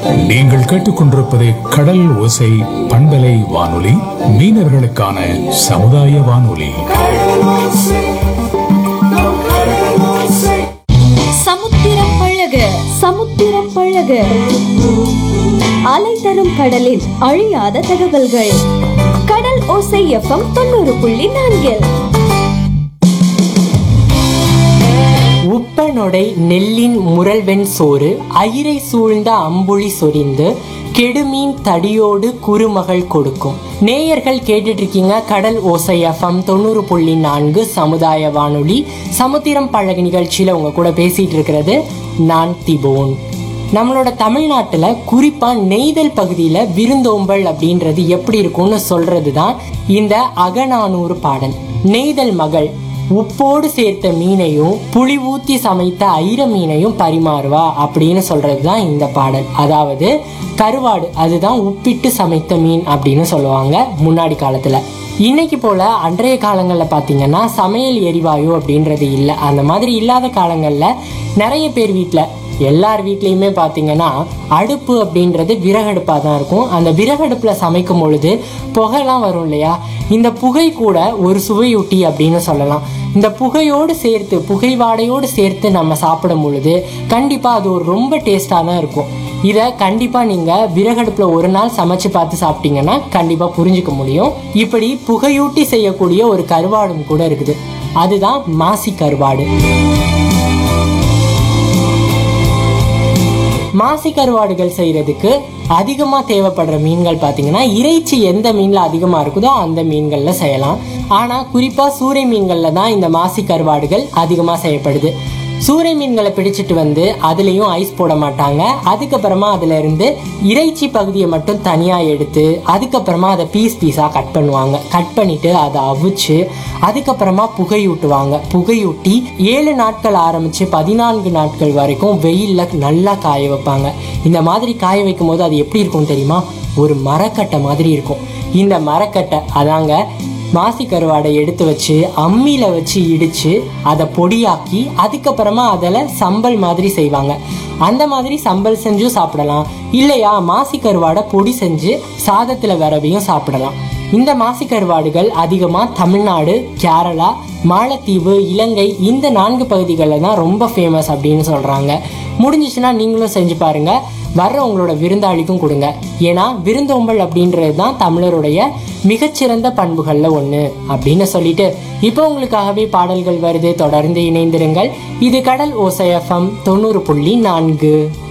நீங்கள் கேட்டுக்கொண்டிருப்பது கடல் ஓசை பண்பலை வானொலி, மீனவர்களுக்கான சமுதாய வானொலி. சமுத்திரம் பழக சமுத்திரம் பழக, அலை தரும் கடலின் அழியாத தகவல்கள். கடல் ஓசை FM 90.4. உப்பனொடை நெல்லின் முரல்வெண் சோறு, அயிரை சூழ்ந்த அம்புலி சொரிந்து, கெடுமீன் தடியோடு குறுமகள் கொடுக்கும். நேயர்கள் கேட்டுட்டு இருக்கீங்க கடல் ஓசை FM 90.4 சமுதாய வானொலி. சமுத்திரம் பழகு நிகழ்ச்சியில உங்க கூட பேசிட்டு இருக்கிறது நான் திபோன். நம்மளோட தமிழ்நாட்டுல குறிப்பா நெய்தல் பகுதியில விருந்தோம்பல் அப்படின்றது எப்படி இருக்கும்னு சொல்றது தான் இந்த அகநானூறு பாடல். நெய்தல் மகள் உப்போடு சேர்த்த மீனையும் புளி ஊத்தி சமைத்த ஐர மீனையும் பரிமாறுவா அப்படின்னு சொல்றதுதான் இந்த பாடல். அதாவது கருவாடு, அதுதான் உப்பிட்டு சமைத்த மீன் அப்படின்னு சொல்லுவாங்க முன்னாடி காலத்துல. இன்னைக்கு போல அன்றைய காலங்கள்ல பாத்தீங்கன்னா சமையல் எரிவாயு அப்படின்றது இல்லை. அந்த மாதிரி இல்லாத காலங்கள்ல நிறைய பேர் வீட்டுல, எல்லார் வீட்லயுமே பாத்தீங்கன்னா அடுப்பு அப்படின்றது விறகடுப்பா தான் இருக்கும். அந்த விறகடுப்புல சமைக்கும் பொழுது புகைலாம் வரும் இல்லையா, இந்த புகை கூட ஒரு சுவையூட்டி அப்படின்னு சொல்லலாம். இந்த புகையோடு சேர்த்து, புகை வாடையோடு சேர்த்து நம்ம சாப்பிடும் பொழுது கண்டிப்பா அது ஒரு ரொம்ப டேஸ்டா தான் இருக்கும். இதை கண்டிப்பா நீங்க விறகடுப்புல ஒரு நாள் சமைச்சு பார்த்து சாப்பிட்டீங்கன்னா கண்டிப்பா புரிஞ்சுக்க முடியும். இப்படி புகையூட்டி செய்யக்கூடிய ஒரு கருவாடும் கூட இருக்குது, அதுதான் மாசி கருவாடு. மாசி கருவாடுகள் செய்யறதுக்கு அதிகமா தேவைப்படுற மீன்கள் பாத்தீங்கன்னா, இறைச்சி எந்த மீன்ல அதிகமா இருக்குதோ அந்த மீன்கள்ல செய்யலாம். ஆனா குறிப்பா சூறை மீன்கள்ல தான் இந்த மாசி கருவாடுகள் அதிகமா செய்யப்படுது. சூறை மீன்களை பிடிச்சிட்டு வந்து அதுலயும் ஐஸ் போட மாட்டாங்க. அதுக்கப்புறமா அதுல இருந்து இறைச்சி பகுதியை மட்டும் தனியா எடுத்து அதுக்கப்புறமா அதை பீஸ் பீஸா கட் பண்ணுவாங்க. கட் பண்ணிட்டு அதை அவிச்சு அதுக்கப்புறமா புகையூட்டுவாங்க. புகையூட்டி 7 நாட்கள் ஆரம்பிச்சு 14 நாட்கள் வரைக்கும் வெயில்ல நல்லா காய வைப்பாங்க. இந்த மாதிரி காய வைக்கும் போது அது எப்படி இருக்கும் தெரியுமா, ஒரு மரக்கட்டை மாதிரி இருக்கும். இந்த மரக்கட்டை அதாங்க மாசி கருவாடை எடுத்து வச்சு அம்மியில வச்சு இடிச்சு அதை பொடியாக்கி அதுக்கப்புறமா அதில் சம்பல் மாதிரி செய்வாங்க. அந்த மாதிரி சம்பல் செஞ்சும் சாப்பிடலாம், இல்லையா மாசி கருவாடை பொடி செஞ்சு சாதத்துல விரவியும் சாப்பிடலாம். இந்த மாசி கருவாடுகள் அதிகமா தமிழ்நாடு, கேரளா, மாலத்தீவு, இலங்கை இந்த 4 பகுதிகளில் தான் ரொம்ப ஃபேமஸ் அப்படின்னு சொல்றாங்க. முடிஞ்சிச்சுன்னா நீங்களும் செஞ்சு பாருங்க, வர்ற உங்களோட விருந்தாளிக்கும் கொடுங்க. ஏன்னா விருந்தோம்பல் அப்படின்றது தான் தமிழருடைய மிகச்சிறந்த பண்புகள்ல ஒண்ணு அப்படின்னு சொல்லிட்டு இப்போ உங்களுக்காகவே பாடல்கள் வருது. தொடர்ந்து இணைந்திருங்கள். இது கடல் ஓசை FM 90.4.